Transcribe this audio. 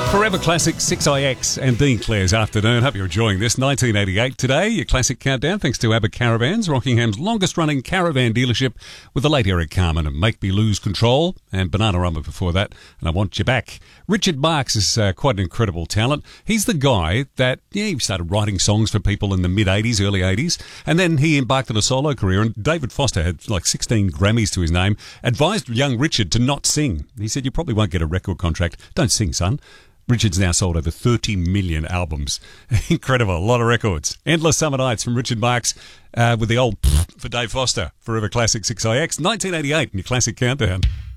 Forever Classic 6IX and Dean Clare's Afternoon. Hope you're enjoying this. 1988 today, your classic countdown, thanks to ABBA Caravans, Rockingham's longest-running caravan dealership, with the late Eric Carmen and Make Me Lose Control, and Bananarama before that, and I Want You Back. Richard Marx is quite an incredible talent. He's the guy that, he started writing songs for people in the mid-'80s, early 80s, and then he embarked on a solo career, and David Foster had like 16 Grammys to his name, advised young Richard to not sing. He said, you probably won't get a record contract. Don't sing, son. Richard's now sold over 30 million albums. Incredible. A lot of records. Endless Summer Nights from Richard Marx with the old for Dave Foster. Forever Classic 6IX. 1988 in your classic countdown.